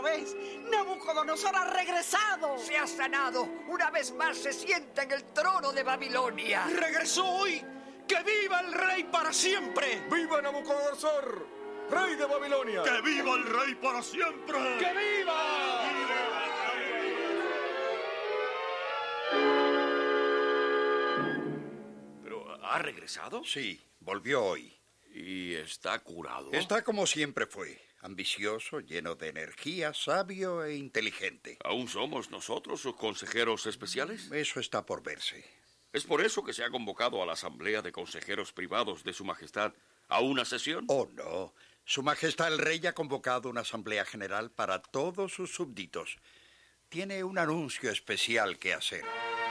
otra vez. Nabucodonosor ha regresado. Se ha sanado. Una vez más se sienta en el trono de Babilonia. ¡Regresó hoy! ¡Que viva el rey para siempre! ¡Viva Nabucodonosor, rey de Babilonia! ¡Que viva el rey para siempre! ¡Que viva! ¿Pero ha regresado? Sí, volvió hoy. ¿Y está curado? Está como siempre fue. Ambicioso, lleno de energía, sabio e inteligente. ¿Aún somos nosotros sus consejeros especiales? Eso está por verse. ¿Es por eso que se ha convocado a la Asamblea de Consejeros Privados de Su Majestad a una sesión? Oh, no. Su Majestad el Rey ha convocado una asamblea general para todos sus súbditos. Tiene un anuncio especial que hacer.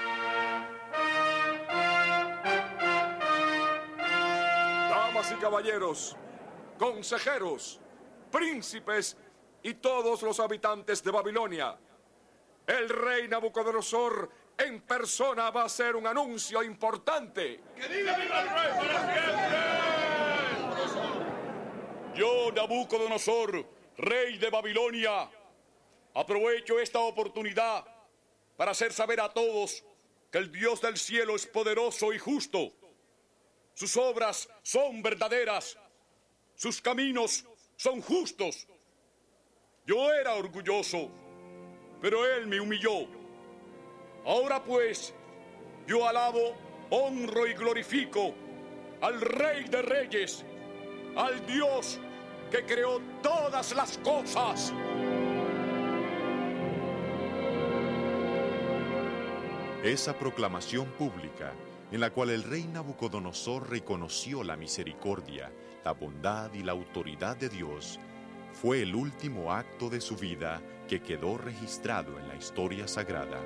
Damas y caballeros, consejeros, príncipes y todos los habitantes de Babilonia, el rey Nabucodonosor en persona va a hacer un anuncio importante. ¡Que viva el rey para siempre! Yo, Nabucodonosor, rey de Babilonia, aprovecho esta oportunidad para hacer saber a todos que el Dios del cielo es poderoso y justo. Sus obras son verdaderas. Sus caminos son justos. Yo era orgulloso, pero Él me humilló. Ahora pues, yo alabo, honro y glorifico al Rey de Reyes, al Dios que creó todas las cosas. Esa proclamación pública, en la cual el rey Nabucodonosor reconoció la misericordia, la bondad y la autoridad de Dios, fue el último acto de su vida que quedó registrado en la historia sagrada.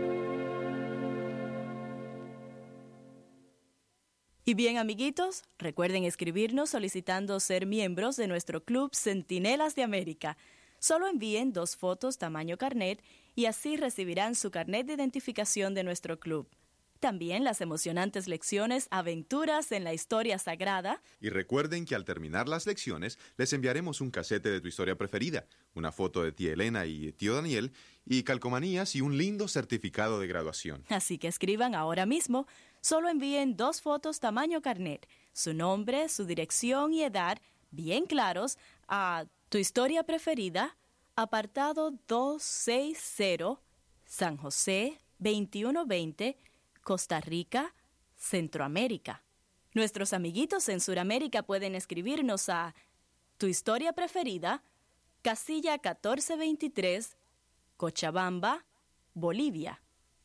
Y bien, amiguitos, recuerden escribirnos solicitando ser miembros de nuestro club Centinelas de América. Solo envíen 2 fotos tamaño carnet y así recibirán su carnet de identificación de nuestro club. También las emocionantes lecciones Aventuras en la Historia Sagrada. Y recuerden que al terminar las lecciones les enviaremos un casete de tu historia preferida, una foto de tía Elena y tío Daniel, y calcomanías y un lindo certificado de graduación. Así que escriban ahora mismo. Solo envíen 2 fotos tamaño carnet, su nombre, su dirección y edad, bien claros, a Tu Historia Preferida, apartado 260, San José, 2120, Costa Rica, Centroamérica. Nuestros amiguitos en Suramérica pueden escribirnos a Tu Historia Preferida, casilla 1423, Cochabamba, Bolivia.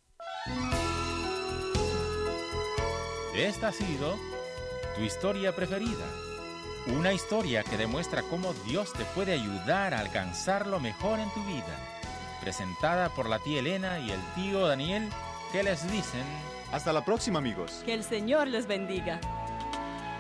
Esta ha sido Tu Historia Preferida. Una historia que demuestra cómo Dios te puede ayudar a alcanzar lo mejor en tu vida. Presentada por la tía Elena y el tío Daniel, que les dicen... Hasta la próxima, amigos. Que el Señor les bendiga.